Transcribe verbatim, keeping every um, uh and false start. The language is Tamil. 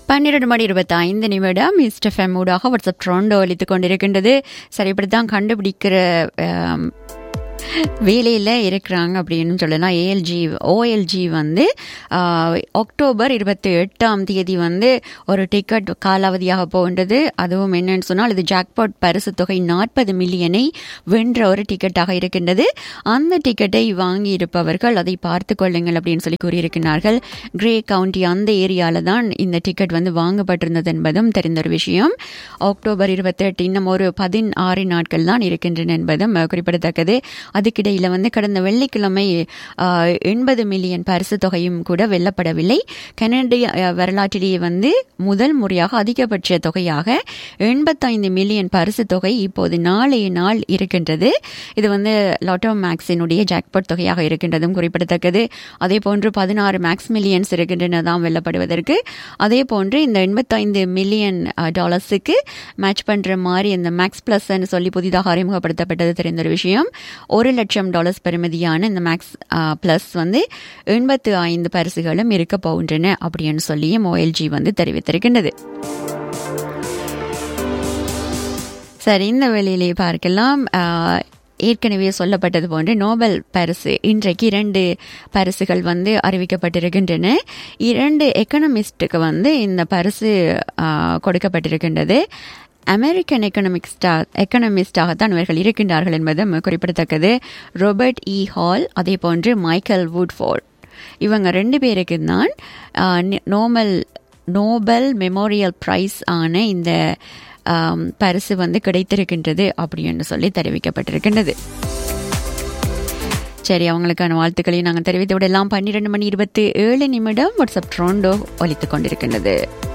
பன்னிரண்டு மணி இருபத்தி ஐந்து நிமிடம் மிஸ்டர் ஃபெம் ஊடாக வாட்ஸ்அப் ட்ரோண்டோ ஒலித்துக் கொண்டிருக்கின்றது. சரி, இப்படித்தான் கண்டுபிடிக்கிற வேலையில் இருக்கிறாங்க அப்படின்னு சொல்லலாம். ஏஎல்ஜி ஓஎல்ஜி வந்து அக்டோபர் இருபத்தி எட்டாம் தேதி வந்து ஒரு டிக்கெட் காலாவதியாக போகின்றது. அதுவும் என்னன்னு சொன்னால் இது ஜாக்பாட் பரிசு தொகை நாற்பது மில்லியனை வென்ற ஒரு டிக்கெட்டாக இருக்கின்றது. அந்த டிக்கெட்டை வாங்கி இருப்பவர்கள் அதை பார்த்து கொள்ளுங்கள் அப்படின்னு சொல்லி கூறியிருக்கிறார்கள். கிரே கவுண்டி அந்த ஏரியாவில் தான் இந்த டிக்கெட் வந்து வாங்கப்பட்டிருந்தது என்பதும் தெரிந்த ஒரு விஷயம். அக்டோபர் இருபத்தி எட்டு இன்னும் ஒரு பதினாறு நாட்கள் தான் இருக்கின்றன என்பதும் குறிப்பிடத்தக்கது. அதுக்கிடையில் வந்து கடந்த வெள்ளிக்கிழமை எண்பது மில்லியன் பரிசு தொகையும் கூட வெல்லப்படவில்லை. கனடிய வரலாற்றிலேயே வந்து முதல் முறையாக அதிகபட்ச தொகையாக எண்பத்தைந்து மில்லியன் பரிசு தொகை இப்போது நாளைய நாள் இருக்கின்றது. இது வந்து லாட்டோ மேக்ஸினுடைய ஜாக்பாட் தொகையாக இருக்கின்றதும் குறிப்பிடத்தக்கது. அதே போன்று பதினாறு மேக்ஸ் மில்லியன்ஸ் இருக்கின்றன தான் வெல்லப்படுவதற்கு. அதே போன்று இந்த எண்பத்தைந்து மில்லியன் டாலர்ஸுக்கு மேட்ச் பண்ற மாதிரி இந்த மேக்ஸ் பிளஸ் சொல்லி புதிதாக அறிமுகப்படுத்தப்பட்டது தெரிந்த ஒரு விஷயம். ஒரு லட்சம் டாலர்ஸ் பெறுமதியான இந்த மேக்ஸ் பிளஸ் வந்து எண்பத்து ஐந்து பரிசுகளும் இருக்க போகின்றன அப்படின்னு சொல்லியும் ஓஎல்ஜி வந்து தெரிவித்திருக்கின்றது. சரி, இந்த வேளையிலே பார்க்கலாம். ஏற்கனவே சொல்லப்பட்டது போன்று நோபல் பரிசு இன்றைக்கு இரண்டு பரிசுகள் வந்து அறிவிக்கப்பட்டிருக்கின்றன. இரண்டு எக்கனாமிஸ்டுக்கு வந்து இந்த பரிசு கொடுக்கப்பட்டிருக்கின்றது. அமெரிக்கன் எக்கனாமிக்ஸ்டா எக்கனாமிஸ்டாகத்தான் இவர்கள் இருக்கின்றார்கள் என்பதும் குறிப்பிடத்தக்கது. ராபர்ட் இ ஹால், அதே போன்று மைக்கேல் வுட்ஃபோர்ட், இவங்க ரெண்டு பேருக்கு தான் நோபல் நோபல் மெமோரியல் பிரைஸ் ஆன இந்த பரிசு வந்து கிடைத்திருக்கின்றது அப்படின்னு சொல்லி தெரிவிக்கப்பட்டிருக்கின்றது. சரி, அவங்களுக்கான வாழ்த்துக்களையும் நாங்கள் தெரிவித்து விடலாம். பன்னிரண்டு மணி இருபத்தி ஏழு நிமிடம் வாட்ஸ்அப் ட்ரோண்டோ ஒலித்துக் கொண்டிருக்கின்றது.